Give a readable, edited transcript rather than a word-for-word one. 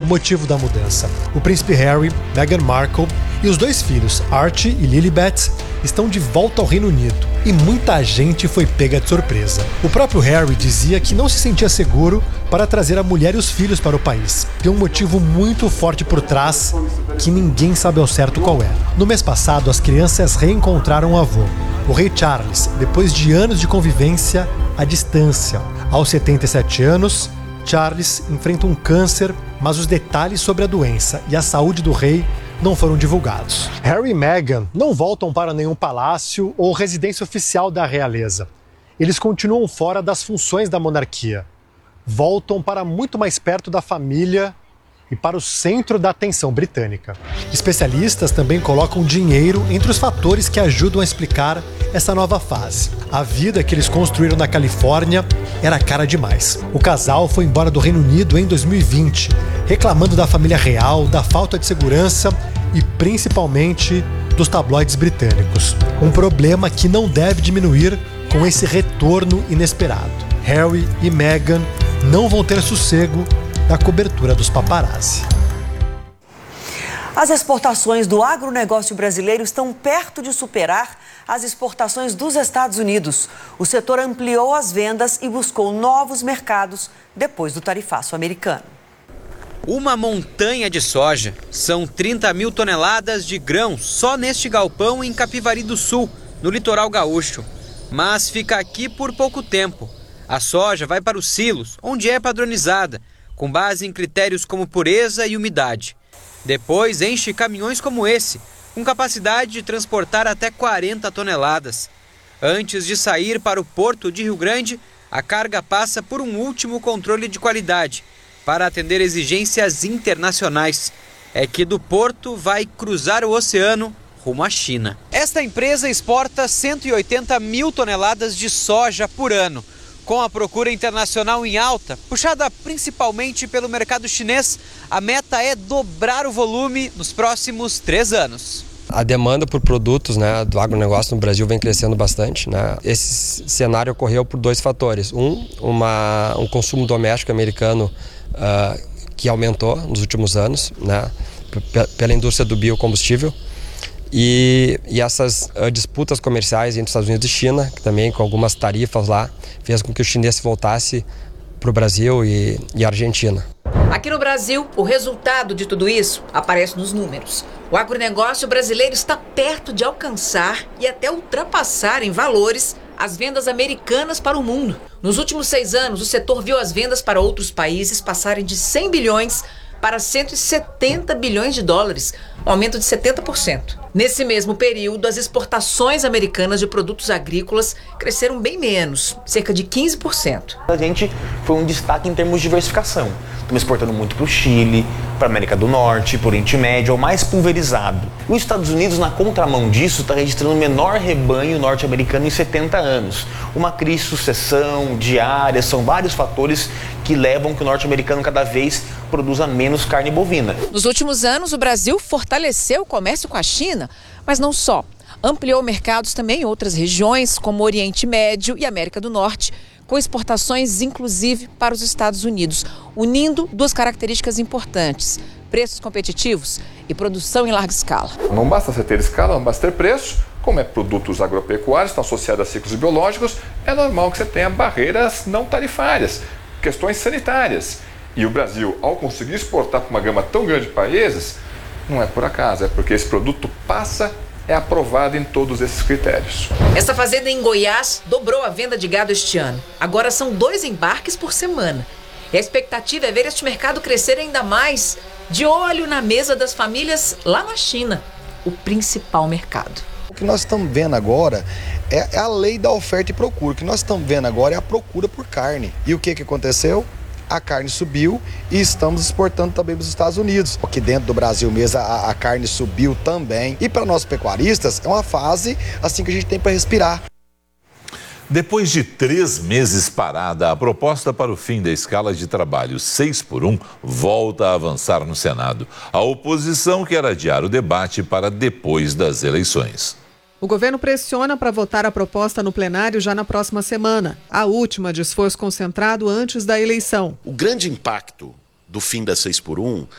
motivo da mudança. O príncipe Harry, Meghan Markle e os 2 filhos, Archie e Lilibet, estão de volta ao Reino Unido e muita gente foi pega de surpresa. O próprio Harry dizia que não se sentia seguro para trazer a mulher e os filhos para o país. Tem um motivo muito forte por trás que ninguém sabe ao certo qual é. No mês passado, as crianças reencontraram o avô, o rei Charles, depois de anos de convivência à distância. Aos 77 anos, Charles enfrenta um câncer, mas os detalhes sobre a doença e a saúde do rei não foram divulgados. Harry e Meghan não voltam para nenhum palácio ou residência oficial da realeza. Eles continuam fora das funções da monarquia. Voltam para muito mais perto da família e para o centro da atenção britânica. Especialistas também colocam dinheiro entre os fatores que ajudam a explicar essa nova fase. A vida que eles construíram na Califórnia era cara demais. O casal foi embora do Reino Unido em 2020, reclamando da família real, da falta de segurança e principalmente dos tabloides britânicos. Um problema que não deve diminuir com esse retorno inesperado. Harry e Meghan não vão ter sossego da cobertura dos paparazzi. As exportações do agronegócio brasileiro estão perto de superar as exportações dos Estados Unidos. O setor ampliou as vendas e buscou novos mercados depois do tarifaço americano. Uma montanha de soja. São 30 mil toneladas de grãos só neste galpão em Capivari do Sul, no litoral gaúcho. Mas fica aqui por pouco tempo. A soja vai para os silos, onde é padronizada, com base em critérios como pureza e umidade. Depois enche caminhões como esse, com capacidade de transportar até 40 toneladas. Antes de sair para o porto de Rio Grande, a carga passa por um último controle de qualidade, para atender exigências internacionais. É que do porto vai cruzar o oceano rumo à China. Esta empresa exporta 180 mil toneladas de soja por ano. Com a procura internacional em alta, puxada principalmente pelo mercado chinês, a meta é dobrar o volume nos próximos 3 anos. A demanda por produtos, do agronegócio no Brasil vem crescendo bastante. Esse cenário ocorreu por 2 fatores. Um consumo doméstico americano que aumentou nos últimos anos, pela indústria do biocombustível. E essas disputas comerciais entre Estados Unidos e China, que também com algumas tarifas lá, fez com que o chinês voltasse para o Brasil e Argentina. Aqui no Brasil, o resultado de tudo isso aparece nos números. O agronegócio brasileiro está perto de alcançar e até ultrapassar em valores as vendas americanas para o mundo. Nos últimos 6 anos, o setor viu as vendas para outros países passarem de 100 bilhões para 170 bilhões de dólares, um aumento de 70%. Nesse mesmo período, as exportações americanas de produtos agrícolas cresceram bem menos, cerca de 15%. A gente foi um destaque em termos de diversificação. Estamos exportando muito para o Chile, para a América do Norte, para o Oriente Médio, é o mais pulverizado. Os Estados Unidos, na contramão disso, está registrando o menor rebanho norte-americano em 70 anos. Uma crise de sucessão, diária, são vários fatores que levam que o norte-americano cada vez produza menos carne bovina. Nos últimos anos, o Brasil fortaleceu o comércio com a China, mas não só. Ampliou mercados também em outras regiões, como o Oriente Médio e América do Norte, com exportações inclusive para os Estados Unidos, unindo 2 características importantes: preços competitivos e produção em larga escala. Não basta você ter escala, não basta ter preço. Como produtos agropecuários, estão associados a ciclos biológicos, é normal que você tenha barreiras não tarifárias, questões sanitárias. E o Brasil, ao conseguir exportar para uma gama tão grande de países, não é por acaso, é porque esse produto é aprovado em todos esses critérios. Essa fazenda em Goiás dobrou a venda de gado este ano. Agora são 2 embarques por semana. E a expectativa é ver este mercado crescer ainda mais, de olho na mesa das famílias lá na China, o principal mercado. O que nós estamos vendo agora é a lei da oferta e procura. O que nós estamos vendo agora é a procura por carne. E o que aconteceu? A carne subiu e estamos exportando também para os Estados Unidos. Aqui dentro do Brasil mesmo a carne subiu também. E para nós pecuaristas é uma fase assim que a gente tem para respirar. Depois de 3 meses parada, a proposta para o fim da escala de trabalho 6x1 volta a avançar no Senado. A oposição quer adiar o debate para depois das eleições. O governo pressiona para votar a proposta no plenário já na próxima semana, a última de esforço concentrado antes da eleição. O grande impacto do fim da 6x1